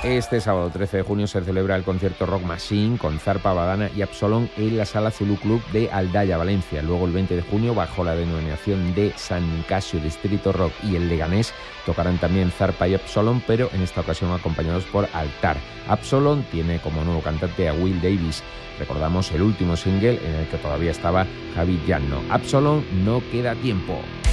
Este sábado 13 de junio se celebra el concierto Rock Machine con Zarpa, Badana y Absolón en la Sala Zulu Club de Aldaya, Valencia. Luego el 20 de junio, bajo la denominación de San Nicasio Distrito Rock y el Leganés, tocarán también Zarpa y Absolón, pero en esta ocasión acompañados por Altar. Absolón tiene como nuevo cantante a Will Davis. Recordamos el último single en el que todavía estaba Javi Gianno. Absolón, No queda tiempo.